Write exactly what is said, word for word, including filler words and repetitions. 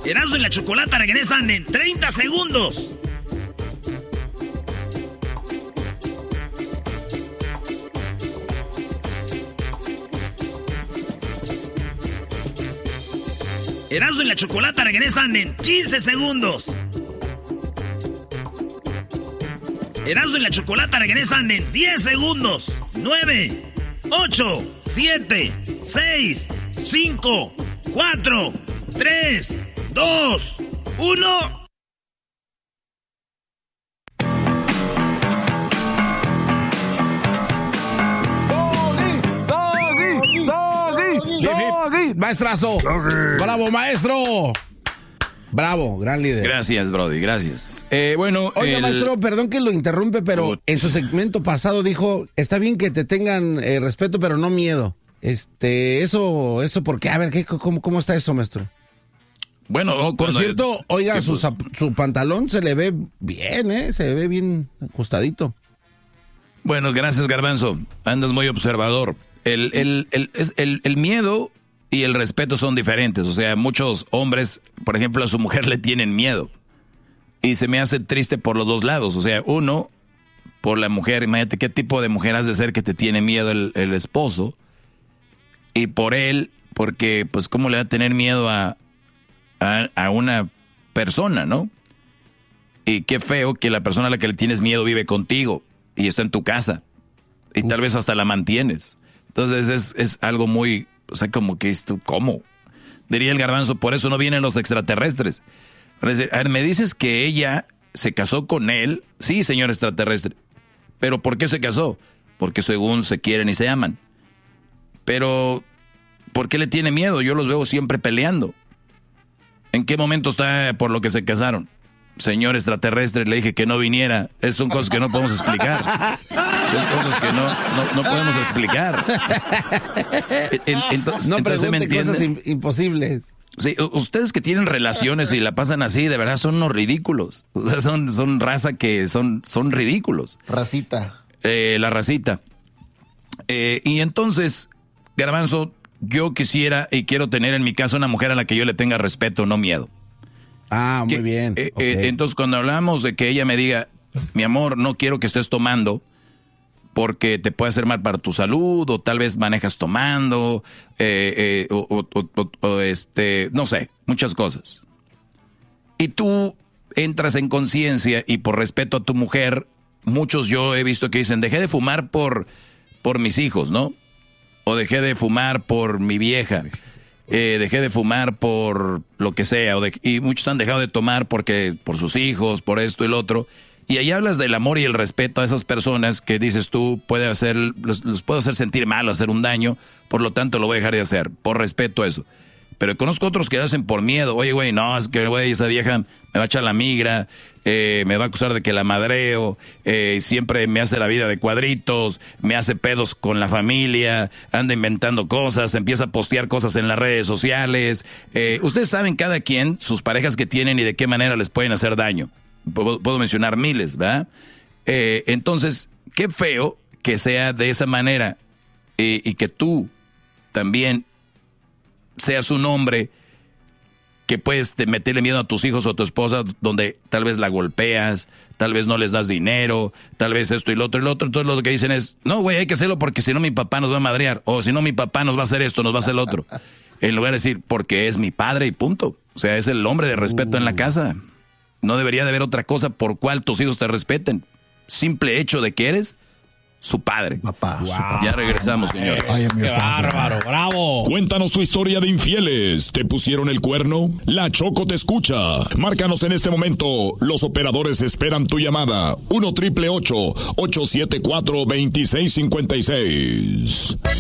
Erasmo y la Chocolata regresan en treinta segundos. Erasmo y la Chocolata regresan en quince segundos. Erasmo y la Chocolata regresan en diez segundos. nueve, ocho, siete, seis, cinco, cuatro, tres, dos, uno. Doggy, maestrazo. Doggy. Bravo, maestro. Bravo, gran líder. Gracias, Brody, gracias. Eh, bueno, Oiga, el... maestro, perdón que lo interrumpe, pero oh. en su segmento pasado dijo, está bien que te tengan eh, respeto, pero no miedo. Este, eso, eso, ¿por qué? A ver, ¿qué, cómo, ¿cómo está eso, maestro? Bueno, oh, por cierto, el... oiga, su, su pantalón se le ve bien, ¿eh? Se ve bien ajustadito. Bueno, gracias, Garbanzo. Andas muy observador. El, el, el, el, el, el miedo y el respeto son diferentes. O sea, muchos hombres, por ejemplo, a su mujer le tienen miedo. Y se me hace triste por los dos lados. O sea, uno, por la mujer. Imagínate qué tipo de mujer has de ser que te tiene miedo el, el esposo. Y por él, porque, pues, ¿cómo le va a tener miedo a, a, a una persona, no? Y qué feo que la persona a la que le tienes miedo vive contigo y está en tu casa. Y Uf. tal vez hasta la mantienes. Entonces es, es algo muy, o sea, como que esto, ¿cómo? Diría el Garbanzo, por eso no vienen los extraterrestres. A ver, me dices que ella se casó con él. Sí, señor extraterrestre. ¿Pero por qué se casó? Porque según se quieren y se aman. Pero, ¿por qué le tiene miedo? Yo los veo siempre peleando. ¿En qué momento está por lo que se casaron? Señor extraterrestre, le dije que no viniera. Es son cosas que no podemos explicar. Son cosas que no, no, no podemos explicar. Entonces, no entonces pregunte me cosas imposibles. Sí, ustedes que tienen relaciones y la pasan así, de verdad son unos ridículos. O sea, son, son raza que son, son ridículos. Racita. Eh, la racita. Eh, y entonces, Garbanzo, yo quisiera y quiero tener en mi casa una mujer a la que yo le tenga respeto, no miedo. Ah, muy que, bien. Eh, okay. eh, entonces, cuando hablamos de que ella me diga, mi amor, no quiero que estés tomando porque te puede hacer mal para tu salud, o tal vez manejas tomando, eh, eh, o, o, o, o este, no sé, muchas cosas. Y tú entras en conciencia y por respeto a tu mujer, muchos yo he visto que dicen, dejé de fumar por, por mis hijos, ¿no? O dejé de fumar por mi vieja. Eh, dejé de fumar por lo que sea, o de, y muchos han dejado de tomar porque por sus hijos, por esto y lo otro, y ahí hablas del amor y el respeto a esas personas que dices tú, puede hacer, los, los puedo hacer sentir mal, hacer un daño, por lo tanto lo voy a dejar de hacer, por respeto a eso. Pero conozco otros que lo hacen por miedo. Oye, güey, no, es que, güey, esa vieja me va a echar la migra, eh, me va a acusar de que la madreo, eh, siempre me hace la vida de cuadritos, me hace pedos con la familia, anda inventando cosas, empieza a postear cosas en las redes sociales. Eh, ustedes saben cada quien sus parejas que tienen y de qué manera les pueden hacer daño. Puedo, puedo mencionar miles, ¿verdad? Eh, entonces, qué feo que sea de esa manera eh, y que tú también seas un hombre que puedes te meterle miedo a tus hijos o a tu esposa, donde tal vez la golpeas, tal vez no les das dinero, tal vez esto y lo otro y lo otro. Entonces lo que dicen es, no, güey, hay que hacerlo porque si no mi papá nos va a madrear, o si no mi papá nos va a hacer esto, nos va a hacer lo otro. En lugar de decir, porque es mi padre y punto. O sea, es el hombre de respeto uh. en la casa. No debería de haber otra cosa por cual tus hijos te respeten. Simple hecho de que eres su padre. Papá. Wow. Su papá. Ya regresamos, señores. ¡Qué bárbaro! ¡Bravo! Cuéntanos tu historia de infieles. ¿Te pusieron el cuerno? La Choco te escucha. Márcanos en este momento. Los operadores esperan tu llamada. uno triple ocho, ocho siete cuatro, dos seis cinco seis.